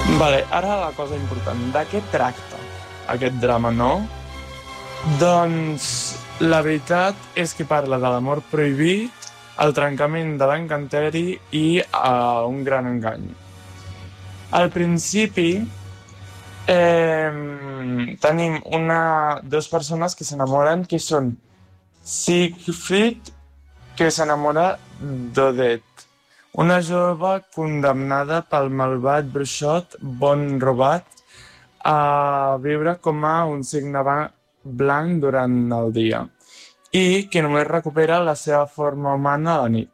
Vale, ara la cosa important. De què tracta aquest drama, no? Doncs la veritat és que parla de l'amor prohibit, el trencament de l'encanteri i un gran engany. Al principi tenim dues persones que s'enamoren, que són Siegfried, que s'enamora d'Odette, una jove condemnada pel malvat bruixot Bon Robat a viure com a un signe blanc durant el dia i que només recupera la seva forma humana a la nit.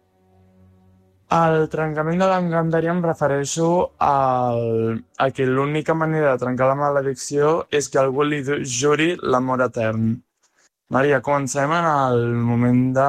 Al trencament de l'encanteri em refereixo a que l'única manera de trencar la maledicció és que algú li juri l'amor etern. Maria, comencem en el moment de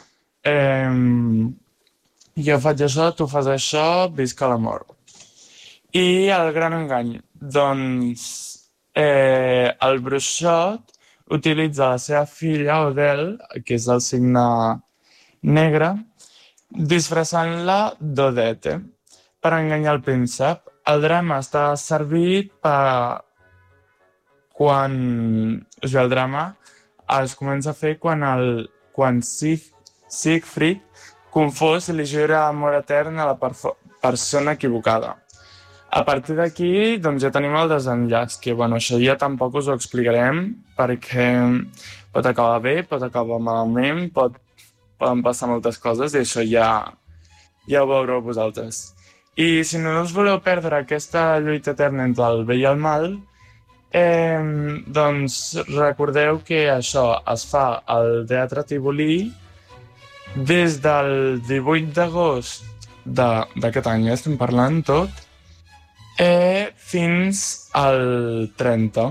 jo faig això, tu fas això, visca l'amor. I el gran engany, doncs el bruixot utilitza la seva filla, Odelle, que és el signe negre, disfressant-la d'Odette per enganyar el príncep. El drama està servit per quan... O sigui, el drama es comença a fer quan Siegfried confós i li jura amor etern a la persona equivocada. A partir d'aquí, doncs ja tenim el desenllaç, que bueno, això ja tampoc us ho explicarem, perquè pot acabar bé, pot acabar malament, poden passar moltes coses i això ja ho veureu vosaltres. I si no us voleu perdre aquesta lluita eterna entre el bé i el mal, doncs recordeu que això es fa al Teatre Tívoli des del 18 d'agost d'aquest any, ja estem parlant tot, fins al 30.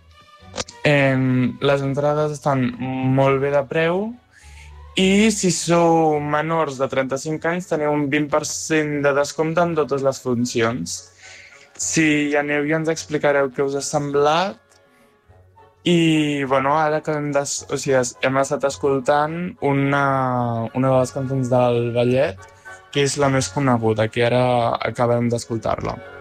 Les entrades estan molt bé de preu i si sou menors de 35 anys teniu un 20% de descompte en totes les funcions. Si hi aneu ja ens explicareu què us ha semblat i bueno, ara que hem estat escoltant una de les cançons del ballet, que és la més coneguda, que ara acabem d'escoltar-la.